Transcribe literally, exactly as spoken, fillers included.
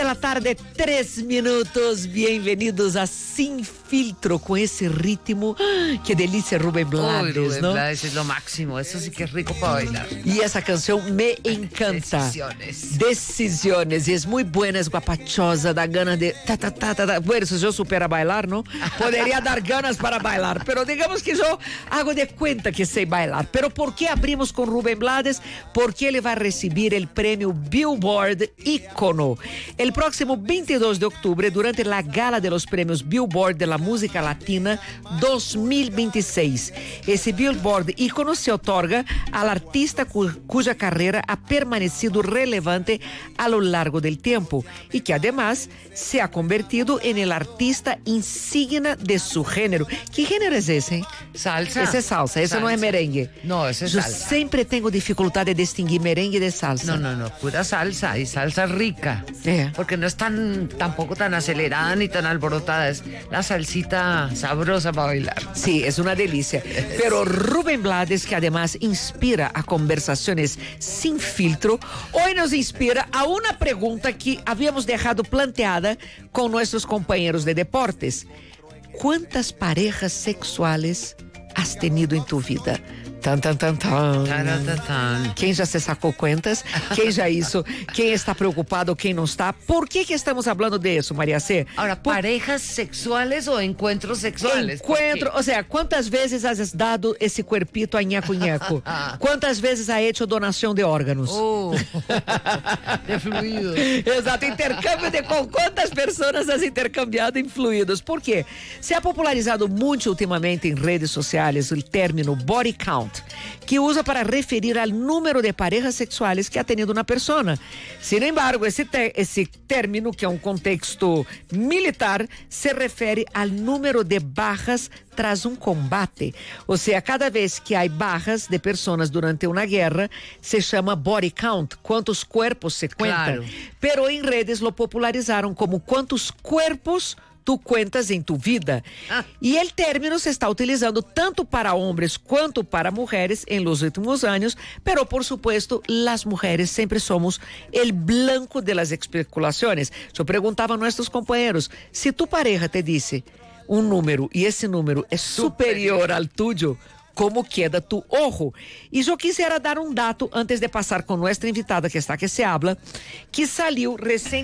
la tarde, tres minutos. Bienvenidos a Sin Filtro con ese ritmo. ¡Qué delicia, Rubén Blades! Uy, Rubén ¿no? Blades es lo máximo. Eso sí que es rico para bailar. Y esa canción me encanta. Decisiones. Decisiones. Y es muy buena, es guapachosa, da ganas de... Ta, ta, ta, ta, ta. Bueno, si yo supiera bailar, ¿no? Podría dar ganas para bailar. Pero digamos que yo hago de cuenta que sé bailar. Pero ¿por qué abrimos con Rubén Blades? Porque ele vai receber o prêmio Billboard Ícono. El próximo veintidós de octubre, durante la gala de los premios Billboard de la música latina dos mil veintiséis. Esse Billboard Ícono se otorga al artista cu cuya carreira ha permanecido relevante a lo largo del tiempo y que además se ha convertido en el artista insignia de su género. ¿Qué género es ese? Salsa. Esse é salsa, esse Salsa. não é merengue. No, ese es Yo salsa. sempre tenho dificuldade de distinguir merengue de salsa. No, no, no, pura salsa y salsa rica. Eh. Porque no es tan, tampoco tan acelerada ni tan alborotada. Es la salsita sabrosa para bailar. Sí, es una delicia. Pero Rubén Blades, que además inspira a conversaciones sin filtro, hoy nos inspira a una pregunta que habíamos dejado planteada con nuestros compañeros de deportes. ¿Cuántas parejas sexuales has tenido en tu vida? Tan, tan, tan, tan. Taratatán. Quem já se sacou contas? Quem já isso? Quem está preocupado? Quem não está? ¿Por qué que estamos hablando de eso, María C? Ahora, Por- ¿parejas sexuales o encuentros sexuales? Encuentro, o sea, ¿cuántas veces has dado esse cuerpito a ñaco ñaco? ¿Cuántas veces ha hecho donación de órganos? Oh, de fluidos. Exato, intercâmbio de com quantas pessoas has intercambiado em fluidos. Por quê? Se ha popularizado muito ultimamente em redes sociais o término body count, que usa para referir al número de parejas sexuales que ha tenido una persona. Sin embargo, esse, te, esse término, que é um contexto militar, se refere al número de bajas tras um combate. Ou seja, cada vez que há bajas de pessoas durante uma guerra, se chama body count, quantos corpos se cuentan. Claro. Pero em redes lo popularizaram como quantos corpos tu cuentas em tu vida. Ah. E el término se está utilizando tanto para hombres quanto para mujeres en los últimos años, pero por supuesto las mujeres siempre somos el blanco de las especulaciones. Yo preguntaba a nuestros compañeros, si tu pareja te dice un número y ese número es superior al tuyo, como queda tu ojo. E eu quisiera dar um dato antes de passar com nossa invitada que está que se habla, que saiu recém